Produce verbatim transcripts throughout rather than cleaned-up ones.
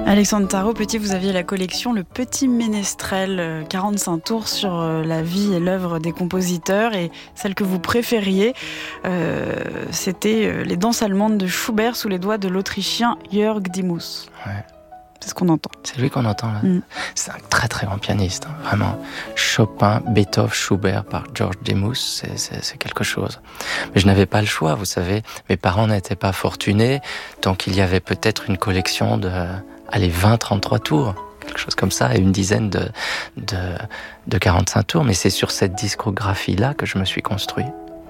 Alexandre Tarot, petit, vous aviez la collection Le Petit Ménestrel, quarante-cinq tours sur la vie et l'œuvre des compositeurs, et celle que vous préfériez, euh, c'était Les danses allemandes de Schubert sous les doigts de l'Autrichien Jörg Dimus. Ouais. C'est ce qu'on entend. C'est lui qu'on entend là. Mm. C'est un très très grand pianiste, hein, vraiment. Chopin, Beethoven, Schubert par Georg Demus, c'est, c'est, c'est quelque chose. Mais je n'avais pas le choix, vous savez. Mes parents n'étaient pas fortunés, donc il y avait peut-être une collection de, allez, vingt, trente-trois tours, quelque chose comme ça, et une dizaine de, de, de quarante-cinq tours. Mais c'est sur cette discographie-là que je me suis construit.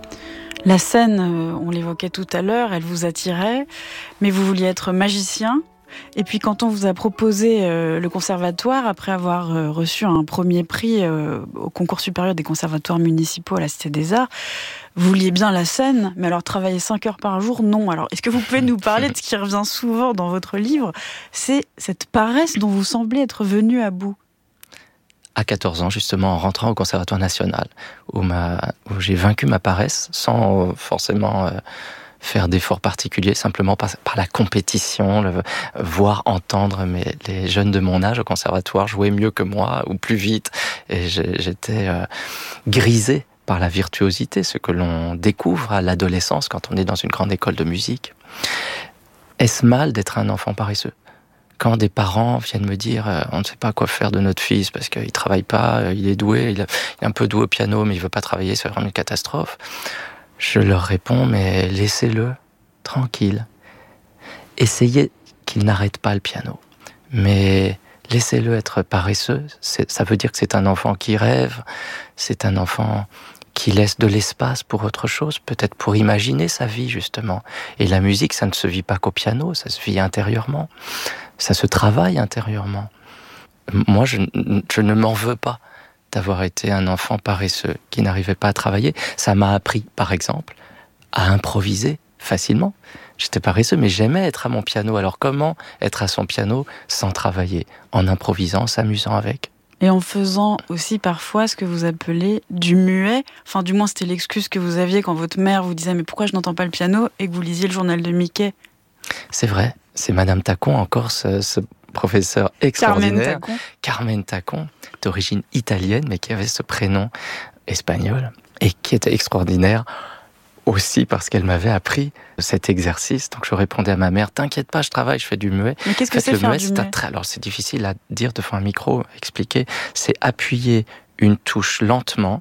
La scène, on l'évoquait tout à l'heure, elle vous attirait, mais vous vouliez être magicien. Et puis quand on vous a proposé euh, le conservatoire, après avoir euh, reçu un premier prix euh, au concours supérieur des conservatoires municipaux à la Cité des Arts, vous vouliez bien la scène, mais alors travailler cinq heures par jour, non. Alors est-ce que vous pouvez nous parler de ce qui revient souvent dans votre livre, c'est cette paresse dont vous semblez être venu à bout? À quatorze ans, justement, en rentrant au Conservatoire national, où, ma, où j'ai vaincu ma paresse, sans forcément euh, faire d'efforts particuliers, simplement par, par la compétition, le, voir, entendre mes, les jeunes de mon âge au Conservatoire jouer mieux que moi, ou plus vite. Et j'étais euh, grisé par la virtuosité, ce que l'on découvre à l'adolescence quand on est dans une grande école de musique. Est-ce mal d'être un enfant paresseux ? Quand des parents viennent me dire euh, on ne sait pas quoi faire de notre fils parce qu'il travaille pas, euh, il est doué, il, a, il est un peu doué au piano mais il veut pas travailler, c'est vraiment une catastrophe. Je leur réponds mais laissez-le tranquille. Essayez qu'il n'arrête pas le piano. Mais laissez-le être paresseux, c'est, ça veut dire que c'est un enfant qui rêve, c'est un enfant qui laisse de l'espace pour autre chose, peut-être pour imaginer sa vie justement. Et la musique, ça ne se vit pas qu'au piano, ça se vit intérieurement. Ça se travaille intérieurement. Moi, je, je ne m'en veux pas d'avoir été un enfant paresseux qui n'arrivait pas à travailler. Ça m'a appris, par exemple, à improviser facilement. J'étais paresseux, mais j'aimais être à mon piano. Alors comment être à son piano sans travailler? En improvisant, en s'amusant avec. Et en faisant aussi parfois ce que vous appelez du muet. Enfin, du moins, c'était l'excuse que vous aviez quand votre mère vous disait « Mais pourquoi je n'entends pas le piano ?» et que vous lisiez le journal de Mickey. C'est vrai, c'est Madame Tacon, encore ce, ce professeur extraordinaire. Carmen Tacon. Carmen Tacon, d'origine italienne, mais qui avait ce prénom espagnol, et qui était extraordinaire aussi parce qu'elle m'avait appris cet exercice. Donc je répondais à ma mère, t'inquiète pas, je travaille, je fais du muet. Mais qu'est-ce que c'est le faire muet, du c'est muet un tra... Alors c'est difficile à dire devant un micro, expliquer. C'est appuyer une touche lentement,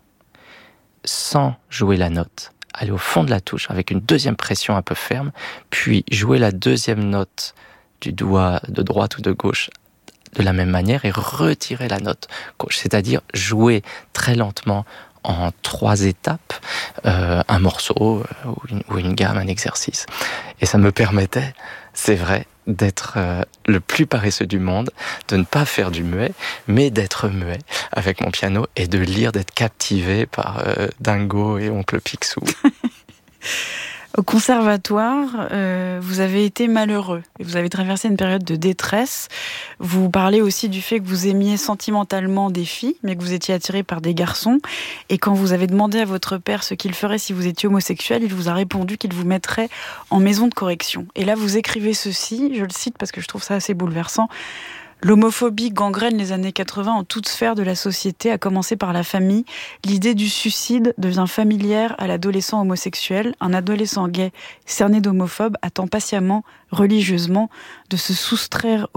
sans jouer la note. Aller au fond de la touche avec une deuxième pression un peu ferme, puis jouer la deuxième note du doigt de droite ou de gauche de la même manière et retirer la note gauche. C'est-à-dire jouer très lentement en trois étapes, euh, un morceau euh, ou, une, ou une gamme, un exercice. Et ça me permettait, c'est vrai, d'être euh, le plus paresseux du monde, de ne pas faire du muet, mais d'être muet avec mon piano et de lire, d'être captivé par euh, Dingo et Oncle Picsou. Au conservatoire, euh, vous avez été malheureux et vous avez traversé une période de détresse. Vous parlez aussi du fait que vous aimiez sentimentalement des filles, mais que vous étiez attiré par des garçons. Et quand vous avez demandé à votre père ce qu'il ferait si vous étiez homosexuel, il vous a répondu qu'il vous mettrait en maison de correction. Et là, vous écrivez ceci, je le cite parce que je trouve ça assez bouleversant. L'homophobie gangrène les années quatre-vingts en toute sphère de la société, à commencer par la famille. L'idée du suicide devient familière à l'adolescent homosexuel. Un adolescent gay cerné d'homophobe attend patiemment, religieusement, de se soustraire au